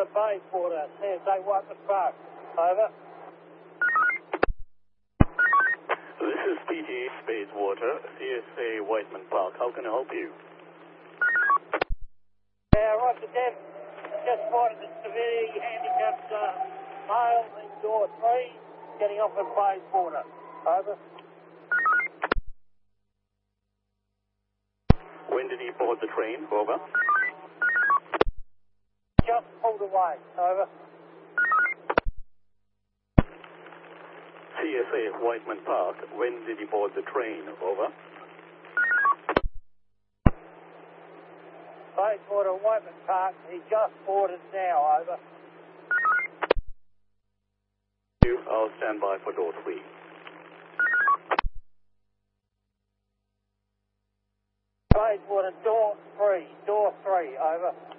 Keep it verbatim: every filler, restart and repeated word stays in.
Bayswater, Bayswater, C S A Whiteman Park. Over. This is P T A Bayswater, C S A Whiteman Park. How can I help you? Yeah, Roger, Dev. Just spotted the severely handicapped uh, male in door three, getting off at Bayswater. Over. When did he board the train? Over. Just pulled away. Over. C S A Whiteman Park. When did he board the train? Over. Bayswater, Whiteman Park. He just boarded now. Over. I'll stand by for door three. Bayswater, door three. Door three. Over.